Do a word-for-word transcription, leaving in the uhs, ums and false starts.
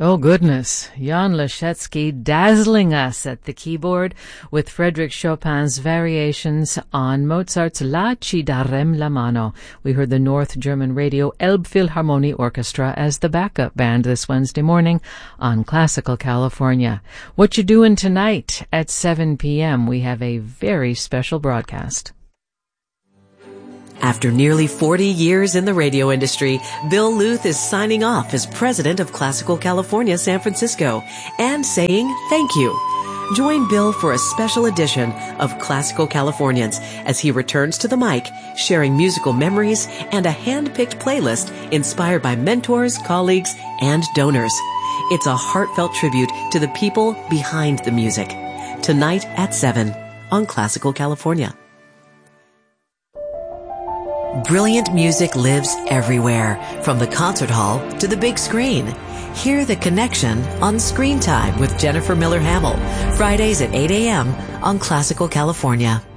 Oh goodness, Jan Leschetski dazzling us at the keyboard with Frédéric Chopin's variations on Mozart's La Ci darem la mano. We heard the North German Radio Elbphilharmonie Orchestra as the backup band this Wednesday morning on Classical California. What you doing tonight at seven p.m.? We have a very special broadcast. After nearly forty years in the radio industry, Bill Luth is signing off as president of Classical California San Francisco and saying thank you. Join Bill for a special edition of Classical Californians as he returns to the mic, sharing musical memories and a hand-picked playlist inspired by mentors, colleagues, and donors. It's a heartfelt tribute to the people behind the music. Tonight at seven on Classical California. Brilliant music lives everywhere, from the concert hall to the big screen. Hear The Connection on Screen Time with Jennifer Miller Hamill, Fridays at eight a.m. on Classical California.